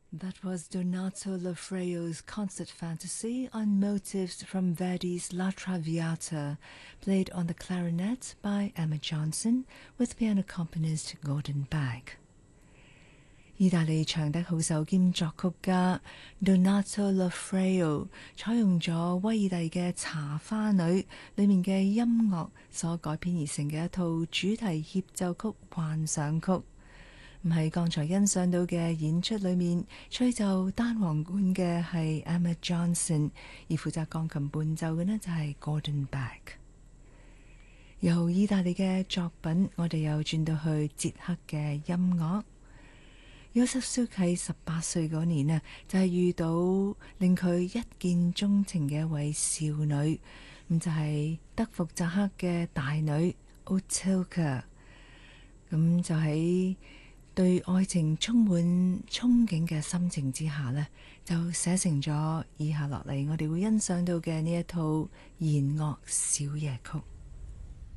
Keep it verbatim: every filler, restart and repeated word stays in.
That was Donato Lafreo's concert fantasy on motifs from Verdi's La Traviata, played on the clarinet by Emma Johnson with piano accompanist Gordon Beck。意大利長笛好手兼作曲家 Donato Lafreo 採用咗威爾第嘅《茶花女》裏面嘅音樂所改編而成嘅一套主題協奏曲幻想曲。唔係剛才欣賞到嘅演出裏面，吹奏單簧管嘅係 Emma Johnson， 而負責鋼琴伴奏嘅呢就係 Gordon Beck。由意大利嘅作品，我哋又轉到去捷克嘅音樂。Josef Suk 喺十八歲嗰年呢，就係、是、遇到令佢一見鍾情嘅一位少女，咁就係德伏扎克嘅大女 Otelka。咁就喺對愛情充滿憧憬嘅心情之下呢，就寫成咗以下落嚟我哋會欣賞到嘅呢一套弦樂小夜曲。